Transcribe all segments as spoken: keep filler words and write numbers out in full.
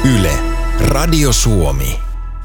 Yle, Radio Suomi.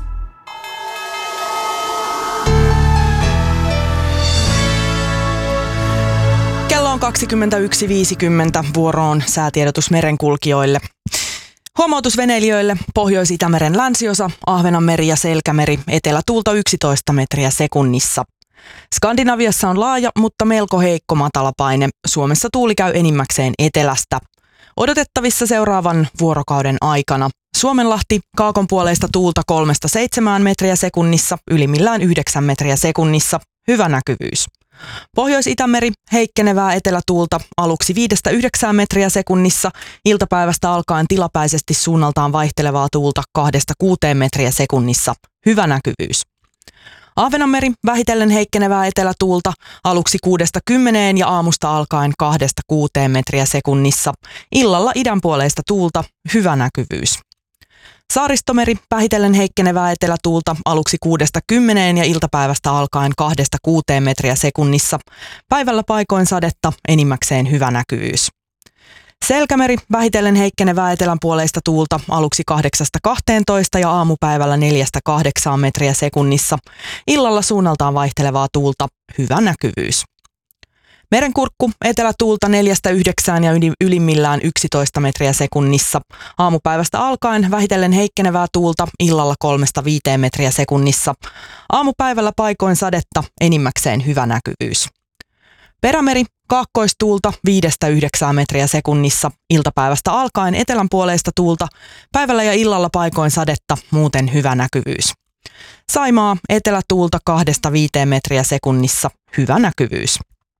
Kello on kaksikymmentäyksi viisikymmentä, vuoroon säätiedotus merenkulkijoille. Huomautus veneilijöille: Pohjois-Itämeren länsiosa, Ahvenanmeri ja Selkämeri, etelätuulta yksitoista metriä sekunnissa. Skandinaviassa on laaja, mutta melko heikko matalapaine. Suomessa tuuli käy enimmäkseen etelästä. Odotettavissa seuraavan vuorokauden aikana: Suomenlahti, kaakonpuoleista tuulta kolmesta seitsemään metriä sekunnissa, ylimmillään yhdeksän metriä sekunnissa, hyvä näkyvyys. Pohjois-Itämeri, heikkenevää etelätuulta, aluksi viidestä yhdeksään metriä sekunnissa, iltapäivästä alkaen tilapäisesti suunnaltaan vaihtelevaa tuulta kahdesta kuuteen metriä sekunnissa, hyvä näkyvyys. Ahvenanmeri, vähitellen heikkenevää etelätuulta, aluksi kuudesta kymmeneen ja aamusta alkaen kahdesta kuuteen metriä sekunnissa, illalla idänpuoleista tuulta, hyvä näkyvyys. Saaristomeri, vähitellen heikkenevää etelätuulta, aluksi kuudesta kymmeneen ja iltapäivästä alkaen kahdesta kuuteen metriä sekunnissa, päivällä paikoin sadetta, enimmäkseen hyvä näkyvyys. Selkämeri, vähitellen heikkenevää etelänpuoleista tuulta, aluksi kahdeksasta kahteentoista ja aamupäivällä neljästä kahdeksaan metriä sekunnissa, illalla suunnaltaan vaihtelevaa tuulta, hyvä näkyvyys. Merenkurkku, etelätuulta neljästä yhdeksään ja ylimmillään yksitoista metriä sekunnissa, aamupäivästä alkaen vähitellen heikkenevää tuulta, illalla kolmesta viiteen metriä sekunnissa, aamupäivällä paikoin sadetta, enimmäkseen hyvä näkyvyys. Perämeri, kaakkoistuulta viidestä yhdeksään metriä sekunnissa, iltapäivästä alkaen etelänpuoleista tuulta, päivällä ja illalla paikoin sadetta, muuten hyvä näkyvyys. Saimaa, etelätuulta kahdesta viiteen metriä sekunnissa, hyvä näkyvyys.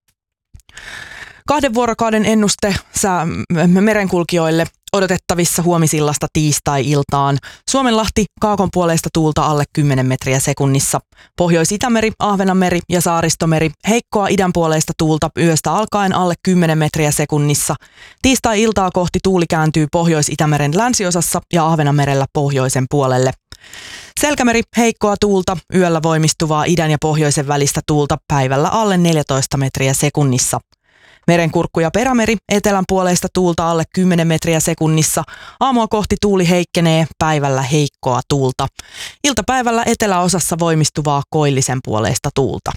Kahden vuorokauden ennuste sää merenkulkijoille: odotettavissa huomisillasta tiistai-iltaan. Suomenlahti, kaakonpuoleista tuulta alle kymmenen metriä sekunnissa. Pohjois-Itämeri, Ahvenanmeri ja Saaristomeri, heikkoa idänpuoleista tuulta yöstä alkaen alle kymmenen metriä sekunnissa. Tiistai-iltaa kohti tuuli kääntyy Pohjois-Itämeren länsiosassa ja Ahvenanmerellä pohjoisen puolelle. Selkämeri, heikkoa tuulta, yöllä voimistuvaa idän ja pohjoisen välistä tuulta, päivällä alle neljätoista metriä sekunnissa. Merenkurkku ja Perämeri, etelänpuoleista tuulta alle kymmenen metriä sekunnissa, aamua kohti tuuli heikkenee, päivällä heikkoa tuulta. Iltapäivällä eteläosassa voimistuvaa koillisen puoleista tuulta.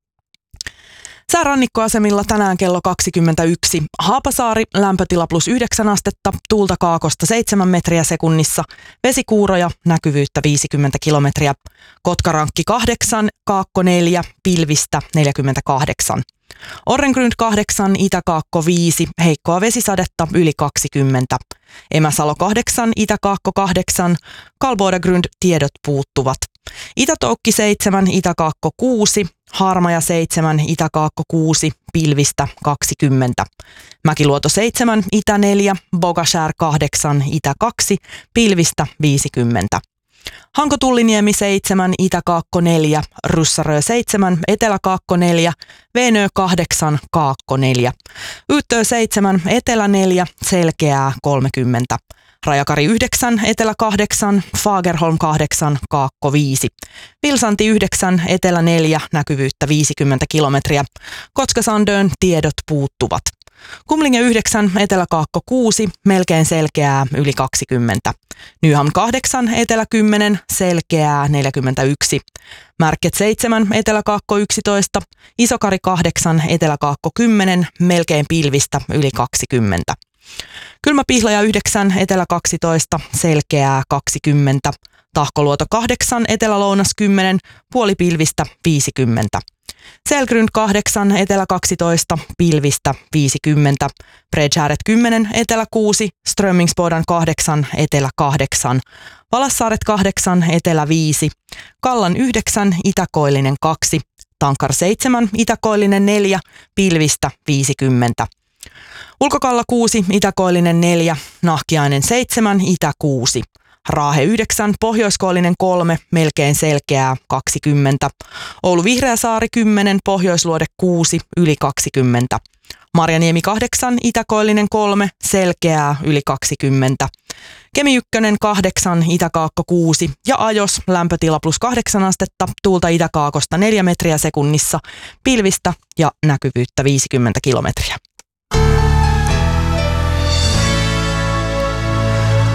Säärannikkoasemilla tänään kello kaksikymmentäyksi. Haapasaari, lämpötila plus yhdeksän astetta, tuulta kaakosta seitsemän metriä sekunnissa, vesikuuroja, näkyvyyttä viisikymmentä kilometriä. Kotkarankki kahdeksan, kaakko neljä, pilvistä neljäkymmentäkahdeksan. Orrengrund kahdeksan, Itäkaakko viisi, heikkoa vesisadetta yli kaksikymmentä. Emäsalo kahdeksan, Itäkaakko kahdeksan, Kalbodagrund tiedot puuttuvat. Itätoukki seitsemän, Itäkaakko kuusi, Harmaja seitsemän, Itäkaakko kuusi, pilvistä kaksikymmentä. Mäkiluoto seitsemän, Itä neljä, Bogashär kahdeksan, Itä kaksi, pilvistä viisikymmentä. Hanko-Tulliniemi seitsemän, Itäkaakko neljä, Ryssarö seitsemän, Eteläkaakko neljä, Veenö kahdeksan, Kaakko neljä. Yyttö seitsemän, Etelä neljä, Selkeää kolmekymmentä. Rajakari yhdeksän, Etelä kahdeksan, Fagerholm kahdeksan, Kaakko viisi. Vilsanti yhdeksän, Etelä neljä, näkyvyyttä viisikymmentä kilometriä. Kotkasandön tiedot puuttuvat. Kumlinge yhdeksän, Eteläkaakko kuusi, melkein selkeää yli kaksikymmentä. Nyhamn kahdeksan, Etelä kymmenen, selkeää neljäkymmentäyksi. Märket seitsemän, Eteläkaakko yksitoista, Isokari kahdeksan, Eteläkaakko kymmenen, melkein pilvistä yli kaksikymmentä. Kylmäpihlaja yhdeksän, Etelä kaksitoista, selkeää kaksikymmentä. Tahkoluoto kahdeksan, Etelä-lounas kymmenen, puolipilvistä viisikymmentä. Selgrund kahdeksan, Etelä kaksitoista, pilvistä viisikymmentä. Bredshäret kymmenen, Etelä kuusi, Strömmingsbodan kahdeksan, Etelä kahdeksan. Valassaaret kahdeksan, Etelä viisi. Kallan yhdeksän, Itäkoillinen kaksi. Tankar seitsemän, Itäkoillinen neljä, pilvistä viisikymmentä. Ulkokalla kuusi, Itäkoillinen neljä, Nahkiainen seitsemän, Itä kuusi. Raahe yhdeksän, Pohjoiskoillinen kolme, melkein selkeää kaksikymmentä. Oulu Vihreäsaari kymmenen, Pohjoisluode kuusi, yli kaksikymmentä. Marjaniemi kahdeksan, Itäkoillinen kolme, selkeää yli kaksikymmentä. Kemi ykkönen kahdeksan, Itäkaakko kuusi ja Ajos, lämpötila plus kahdeksan astetta, tuulta Itäkaakosta neljä metriä sekunnissa, pilvistä ja näkyvyyttä viisikymmentä kilometriä.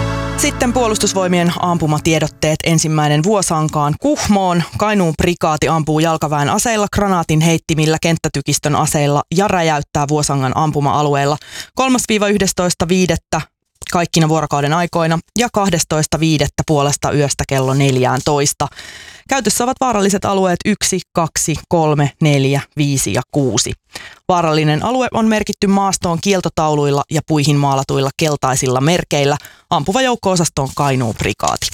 Sitten Puolustusvoimien ampumatiedotteet ensimmäinen Vuosankaan Kuhmoon. Kainuun prikaati ampuu jalkaväen aseilla, granaatin heittimillä, kenttätykistön aseilla ja räjäyttää Vuosangan ampuma-alueella kolmas yhdestoista viidettä kaikkina vuorokauden aikoina ja kahdestoista viidettä puolesta yöstä kello neljätoista. Käytössä ovat vaaralliset alueet yksi, kaksi, kolme, neljä, viisi ja kuusi. Vaarallinen alue on merkitty maastoon kieltotauluilla ja puihin maalatuilla keltaisilla merkeillä. Ampuva joukko-osasto on Kainuun prikaati.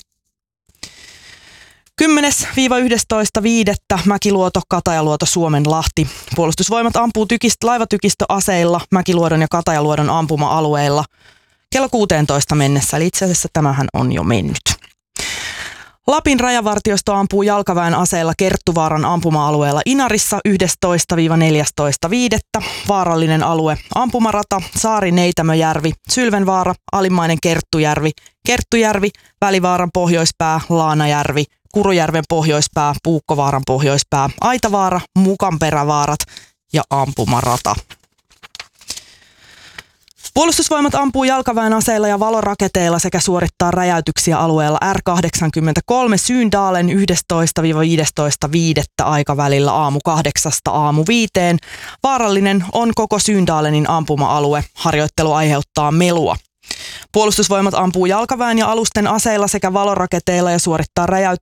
kymmenes yhdestoista viidettä Mäkiluoto, Katajaluoto, Suomenlahti. Puolustusvoimat ampuu tykist, laivatykistöaseilla Mäkiluodon ja Katajaluodon ampuma-alueilla kello kuusitoista mennessä, eli itse asiassa tämähän on jo mennyt. Lapin rajavartiosto ampuu jalkaväen aseella Kerttuvaaran ampuma-alueella Inarissa yhdestoista neljästoista viidettä Vaarallinen alue, ampumarata, Saari-Neitämöjärvi, Sylvenvaara, Alimmainen Kerttujärvi, Kerttujärvi, Välivaaran pohjoispää, Laanajärvi, Kurujärven pohjoispää, Puukkovaaran pohjoispää, Aitavaara, Mukanperävaarat ja ampumarata. Puolustusvoimat ampuu jalkaväen aseilla ja valoraketeilla sekä suorittaa räjäytyksiä alueella R kahdeksankymmentäkolme Syyndalen yhdestoista viidestoista viidettä aikavälillä aamu kahdeksasta aamu viiteen. Vaarallinen on koko Syyndalenin ampuma-alue. Harjoittelu aiheuttaa melua. Puolustusvoimat ampuu jalkaväen ja alusten aseilla sekä valoraketeilla ja suorittaa räjäyt-